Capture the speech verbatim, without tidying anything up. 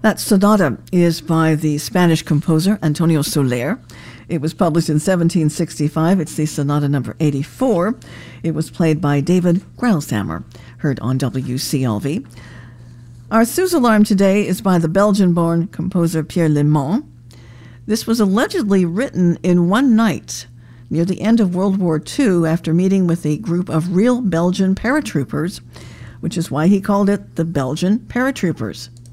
That sonata is by the Spanish composer Antonio Soler. It was published in seventeen sixty-five. It's the sonata number eighty-four. It was played by David Grylshammer, heard on W C L V. Our Suze Alarm today is by the Belgian-born composer Pierre Limon. This was allegedly written in one night near the end of World War Two after meeting with a group of real Belgian paratroopers, which is why he called it the Belgian Paratroopers.